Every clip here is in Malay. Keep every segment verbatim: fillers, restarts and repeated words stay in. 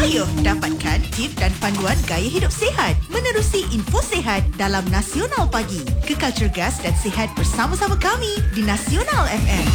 Ayuh dapatkan tips dan panduan gaya hidup sihat menerusi info sihat dalam Nasional Pagi. Kekal cergas dan sihat bersama-sama kami di Nasional F M.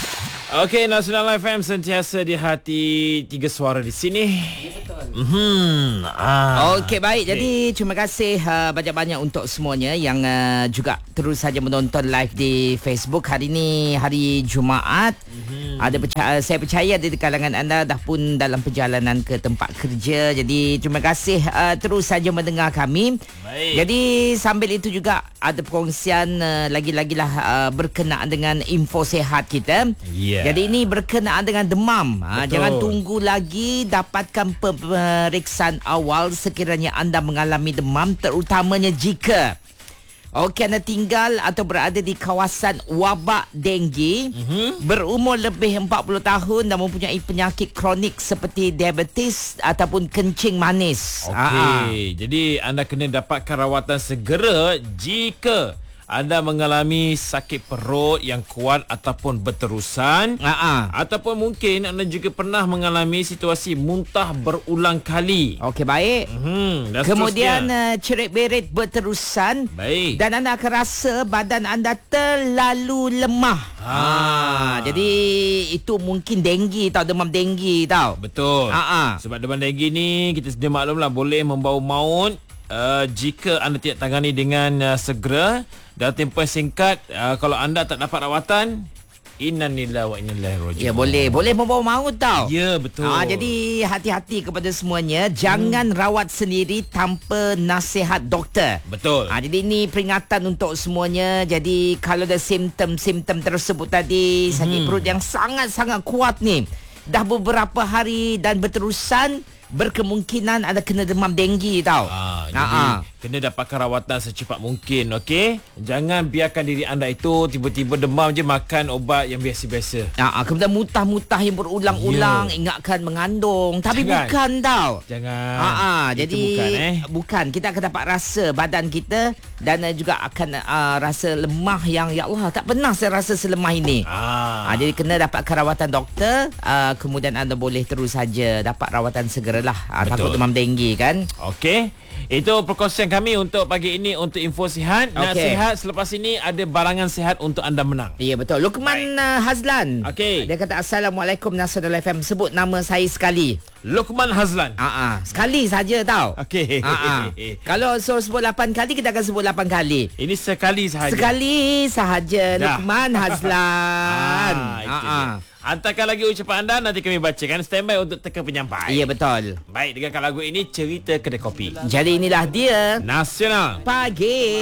Okey, Nasional F M sentiasa di hati tiga suara di sini. Ya, betul. Mm-hmm. Ah, Okey, baik. Okay. Jadi, terima kasih uh, banyak-banyak untuk semuanya yang uh, juga terus saja menonton live di Facebook. Hari ini hari Jumaat. Mm-hmm. Ada percaya, saya percaya di kalangan anda dah pun dalam perjalanan ke tempat kerja. Jadi, terima kasih uh, terus saja mendengar kami. Baik. Jadi, sambil itu juga ada perkongsian uh, lagi-lagilah uh, berkenaan dengan info sihat kita. Yeah. Jadi ini berkenaan dengan demam. Ha, jangan tunggu lagi, dapatkan pemeriksaan awal sekiranya anda mengalami demam, terutamanya jika okey anda tinggal atau berada di kawasan wabak denggi, mm-hmm. berumur lebih empat puluh tahun dan mempunyai penyakit kronik seperti diabetes ataupun kencing manis. Okey, jadi anda kena dapatkan rawatan segera jika anda mengalami sakit perut yang kuat ataupun berterusan, uh-uh. ataupun mungkin anda juga pernah mengalami situasi muntah berulang kali. Okey, baik. Mm-hmm, kemudian uh, cerit-berit berterusan. Baik. Dan anda akan rasa badan anda terlalu lemah. Ha. ha jadi itu mungkin denggi tau, demam denggi tau. Betul. Uh-uh. Sebab demam denggi ni kita sedia maklumlah boleh membawa maut uh, jika anda tidak tangani dengan uh, segera. Dalam tempoh yang singkat, uh, kalau anda tak dapat rawatan, innalillahi wa inna ilaihi raji'un. Ya, boleh boleh membawa maut tau. Ya, betul. Ha, jadi hati-hati kepada semuanya, jangan hmm. rawat sendiri tanpa nasihat doktor. Betul. Ha, jadi ini peringatan untuk semuanya. Jadi kalau ada simptom-simptom tersebut tadi, hmm. sakit perut yang sangat-sangat kuat ni, dah beberapa hari dan berterusan, berkemungkinan ada kena demam denggi tau. Ah, jadi kena dapatkan rawatan secepat mungkin, okey? Jangan biarkan diri anda itu tiba-tiba demam je makan obat yang biasa-biasa. Ah, kemudian mutah-mutah yang berulang-ulang, yeah. ingatkan mengandung, tapi jangan. Bukan tau. Jangan. Ah, jadi bukan, eh. bukan. Kita akan dapat rasa badan kita dan juga akan uh, rasa lemah yang ya Allah, tak pernah saya rasa selemah ini. Ah. Ah, jadi kena dapatkan rawatan doktor, uh, kemudian anda boleh terus saja dapat rawatan segera lah. Ha, takut demam denggi kan. Okey, itu perkongsian kami untuk pagi ini untuk info sihat. Okay. Nak sihat, selepas ini ada barangan sihat untuk anda menang. Ya, betul. Luqman uh, Hazlan. Okey. Dia kata Assalamualaikum Nasional F M, sebut nama saya sekali. Luqman Hazlan. Ah, uh-uh. sekali saja tau. Okey. Uh-uh. Kalau suruh sebut lapan kali, kita akan sebut lapan kali. Ini sekali sahaja. Sekali sahaja. Dah. Luqman Hazlan. Ah, uh-uh. Hantarkan lagi ucapan anda, nanti kami bacakan. Stand by untuk teka penyampai. Ya, betul. Baik, dengarkan lagu ini, Cerita Kedai Kopi. Jadi inilah dia Nasional Pagi.